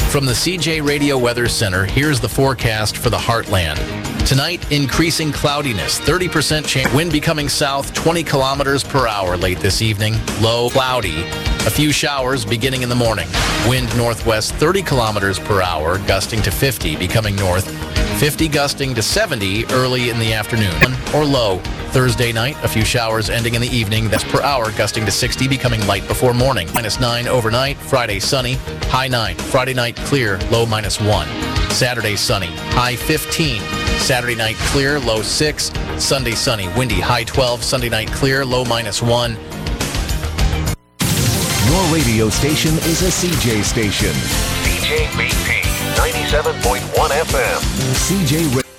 From the CJ Radio Weather Center, here's the forecast for the Heartland. Tonight, increasing cloudiness, 30% chance. Wind becoming south, 20 kilometers per hour late this evening. Low, cloudy. A few showers beginning in the morning. Wind northwest, 30 kilometers per hour, gusting to 50, becoming north. 50 gusting to 70 early in the afternoon. Or low. Thursday night, a few showers ending in the evening. That's per hour, gusting to 60, becoming light before morning. -9 overnight. Friday sunny, high 9. Friday night clear, low -1. Saturday sunny, high 15. Saturday night clear, low 6. Sunday sunny, windy, high 12. Sunday night clear, low -1. Your radio station is a CJ station. CJBP 97.1 FM. CJ